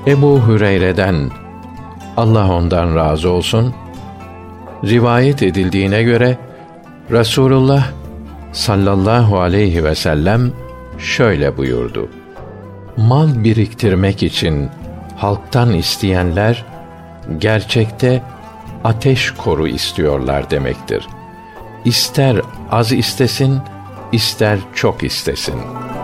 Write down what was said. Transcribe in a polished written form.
Ebu Hüreyre'den, Allah ondan razı olsun, rivayet edildiğine göre Resulullah sallallahu aleyhi ve sellem şöyle buyurdu: Mal biriktirmek için halktan isteyenler gerçekte ateş koru istiyorlar demektir. İster az istesin, ister çok istesin.